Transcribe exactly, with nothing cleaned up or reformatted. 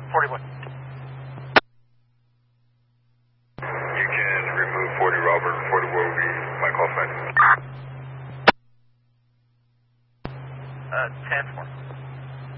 forty-one. You can remove forty Robert, forty will be my call sign. Uh, ten four.